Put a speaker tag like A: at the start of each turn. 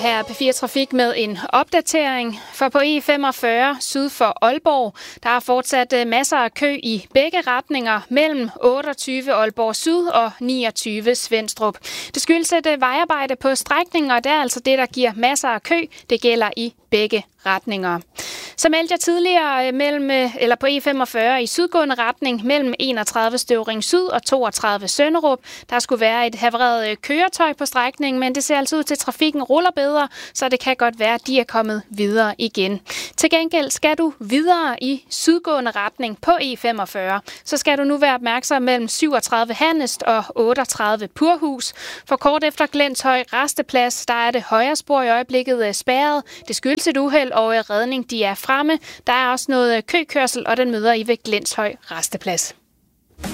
A: her er P4 Trafik med en opdatering. For på E45 syd for Aalborg, der er fortsat masser af kø i begge retninger mellem 28 Aalborg Syd og 29 Svenstrup. Det skyldes et vejarbejde på strækningen, og det er altså det, der giver masser af kø. Det gælder i begge retninger. Så meldte jeg tidligere på E45 i sydgående retning mellem 31 Støvring Syd og 32 Sønderup. Der skulle være et havareret køretøj på strækningen, men det ser altså ud til, at trafikken ruller bedre, så det kan godt være, at de er kommet videre igen. Til gengæld skal du videre i sydgående retning på E45, så skal du nu være opmærksom mellem 37 Hannest og 38 Purhus. For kort efter Glenshøj Rasteplads, der er det højre spor i øjeblikket spærret. Det skyldes et uheld, og redning de er fremme. Der er også noget køkørsel, og den møder I ved Glenshøj Rasteplads.